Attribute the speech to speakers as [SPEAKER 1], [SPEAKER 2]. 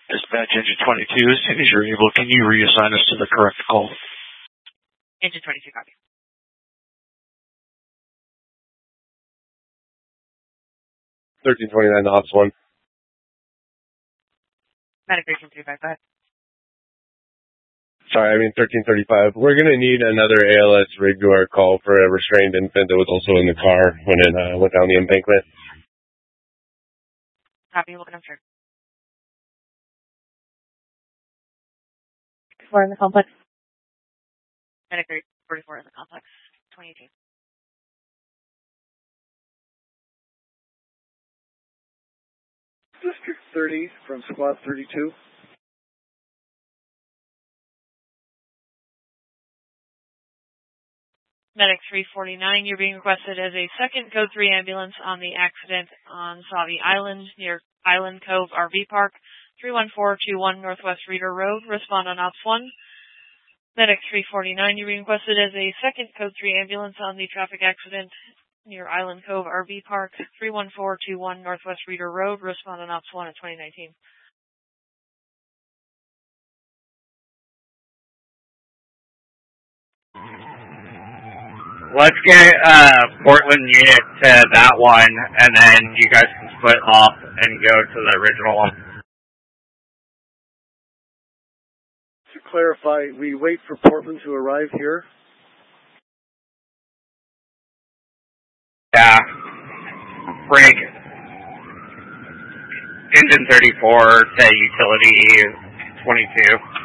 [SPEAKER 1] Dispatch Engine 22, as soon as you're able, can you reassign us to the correct call?
[SPEAKER 2] Engine 22, copy.
[SPEAKER 3] (1329) Ops 1.
[SPEAKER 2] Medic 355, go ahead.
[SPEAKER 3] Sorry, I mean 1335. We're going to need another ALS rig to our call for a restrained infant that was also in the car when it went down the embankment.
[SPEAKER 2] Copy, looking up here.
[SPEAKER 4] 4 in the complex.
[SPEAKER 2] Medic 44 in the complex. 22.
[SPEAKER 5] District 30 from Squad 32.
[SPEAKER 2] Medic 349, you're being requested as a second Code 3 ambulance on the accident on Savi Island near Island Cove RV Park, 31421 Northwest Reader Road. Respond on Ops 1. Medic 349, you're being requested as a second Code 3 ambulance on the traffic accident near Island Cove RV Park, 31421 Northwest Reader Road. Respond on Ops 1 at 2019.
[SPEAKER 6] Let's get Portland unit to that one, and then you guys can split off and go to the original one.
[SPEAKER 5] To clarify, we wait for Portland to arrive here?
[SPEAKER 6] Yeah. Break. Engine 34 to utility 22.